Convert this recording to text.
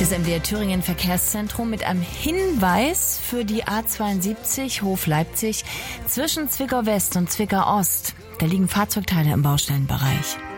Das MDR Thüringen Verkehrszentrum mit einem Hinweis für die A72 Hof Leipzig zwischen Zwickau West und Zwickau Ost. Da liegen Fahrzeugteile im Baustellenbereich.